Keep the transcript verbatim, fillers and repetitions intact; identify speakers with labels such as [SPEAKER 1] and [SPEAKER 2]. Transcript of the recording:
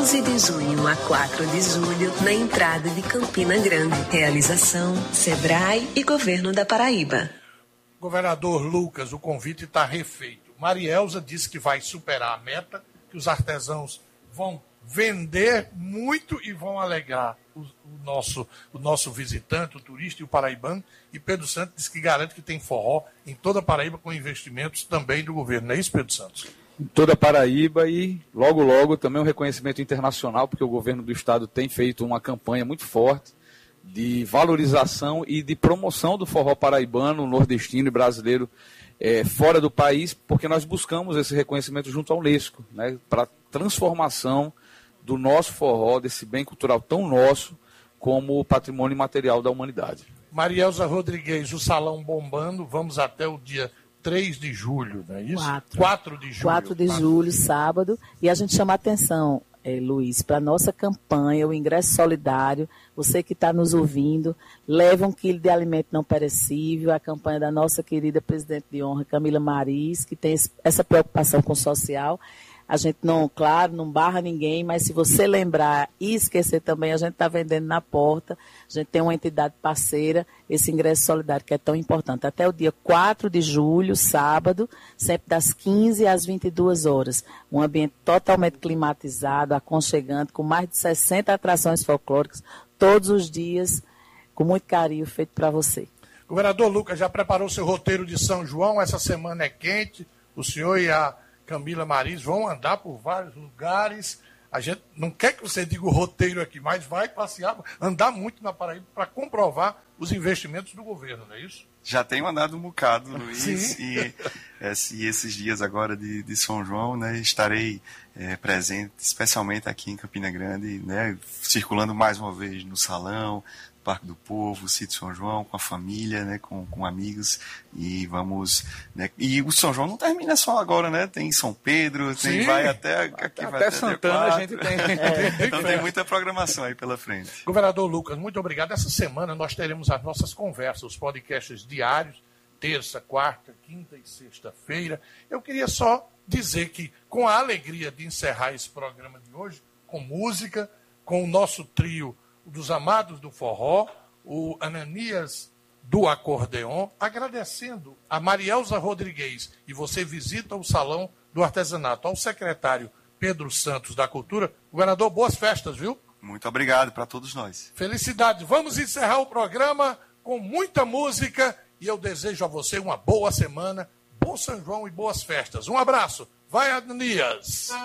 [SPEAKER 1] onze de junho a quatro de julho, na entrada de Campina Grande. Realização, Sebrae e Governo da Paraíba.
[SPEAKER 2] Governador Lucas, o convite está refeito. Marielza disse que vai superar a meta, que os artesãos vão vender muito e vão alegrar o, o, nosso, o nosso visitante, o turista e o paraibano. E Pedro Santos disse que garante que tem forró em toda a Paraíba com investimentos também do governo. Não é isso, Pedro Santos?
[SPEAKER 3] Em toda a Paraíba e logo, logo também um reconhecimento internacional, porque o governo do estado tem feito uma campanha muito forte de valorização e de promoção do forró paraibano, nordestino e brasileiro é, fora do país, porque nós buscamos esse reconhecimento junto à Unesco, né, para a transformação do nosso forró, desse bem cultural tão nosso, como patrimônio material da humanidade.
[SPEAKER 2] Marielza Rodrigues, o salão bombando, vamos até o dia três de julho, não é isso?
[SPEAKER 4] quatro.
[SPEAKER 2] quatro de julho.
[SPEAKER 4] quatro de julho, sábado, e a gente chama a atenção, eh, Luiz, para a nossa campanha, o ingresso solidário. Você que está nos ouvindo, leva um quilo de alimento não perecível, a campanha da nossa querida presidente de honra, Camila Maris, que tem esse, essa preocupação com o social. A gente não, claro, não barra ninguém, mas se você lembrar e esquecer também, a gente está vendendo na porta, a gente tem uma entidade parceira, esse ingresso solidário que é tão importante. Até o dia quatro de julho, sábado, sempre das quinze às vinte e duas horas. Um ambiente totalmente climatizado, aconchegante, com mais de sessenta atrações folclóricas, todos os dias, com muito carinho, feito para você.
[SPEAKER 2] Governador Lucas, já preparou seu roteiro de São João? Essa semana é quente, o senhor e a Camila Maris vão andar por vários lugares. A gente não quer que você diga o roteiro aqui, mas vai passear, andar muito na Paraíba para comprovar os investimentos do governo, não é isso?
[SPEAKER 5] Já tenho andado um bocado, Luiz,
[SPEAKER 2] Sim.
[SPEAKER 5] e, e esses dias agora de, de São João, né, estarei é, presente, especialmente aqui em Campina Grande, né, circulando mais uma vez no Salão, Parque do Povo, Sítio São João, com a família, né, com, com amigos, e vamos, né, e o São João não termina só agora, né, tem São Pedro, tem, vai até, aqui
[SPEAKER 3] até,
[SPEAKER 5] vai
[SPEAKER 3] até Santana a gente tem.
[SPEAKER 5] É, então tem muita programação aí pela frente.
[SPEAKER 2] Governador Lucas, muito obrigado. Essa semana nós teremos as nossas conversas, os podcasts diários, terça, quarta, quinta e sexta-feira. Eu queria só dizer que, com a alegria de encerrar esse programa de hoje, com música, com o nosso trio dos Amados do Forró, o Ananias do Acordeon, agradecendo a Marielza Rodrigues, e você visita o Salão do Artesanato, ao secretário Pedro Santos da Cultura. Governador, boas festas, viu?
[SPEAKER 5] Muito obrigado para todos nós.
[SPEAKER 2] Felicidades. Vamos encerrar o programa com muita música e eu desejo a você uma boa semana, bom São João e boas festas. Um abraço. Vai, Ananias.